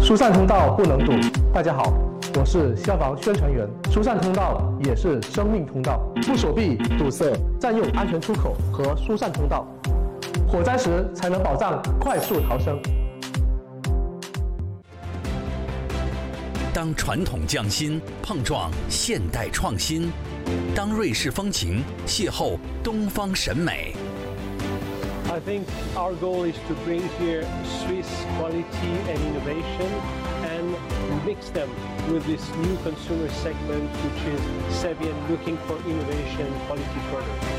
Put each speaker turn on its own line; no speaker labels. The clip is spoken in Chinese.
疏散通道不能堵。大家好，我是消防宣传员。疏散通道也是生命通道，不锁闭堵塞，占用安全出口和疏散通道，火灾时才能保障快速逃生。
当传统匠心碰撞现代创新，当瑞士风情邂逅东方审美。
I think our goal is to bring here Swiss quality and innovation and mix them with this new consumer segment, which is savvy and looking for innovation quality products.